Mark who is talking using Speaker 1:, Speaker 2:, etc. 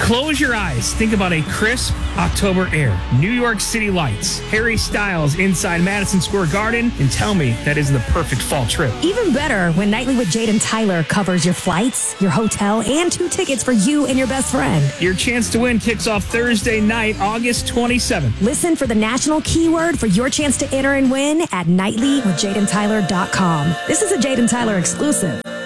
Speaker 1: Close your eyes. Think about a crisp October air. New York City lights. Harry Styles inside Madison Square Garden. And tell me that is the perfect fall trip.
Speaker 2: Even better when Nightly with Jade and Tyler covers your flights, your hotel, and 2 tickets for you and your best friend.
Speaker 1: Your chance to win kicks off Thursday night, August 27th.
Speaker 2: Listen for the national keyword for your chance to enter and win at nightlywithjadeandtyler.com. This is a Jade and Tyler exclusive.